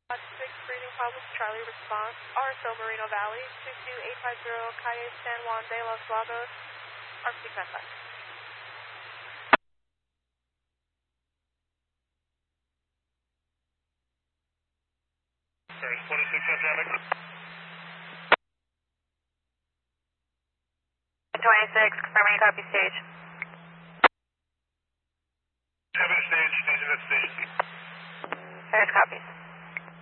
6 Breathing Problems, Charlie response, RSO Moreno Valley, 22850 Calle San Juan de los Lagos, Arctic contact. Sorry, 26 traffic. 26, confirming copy stage. Have a stage, station at stage. There's copies.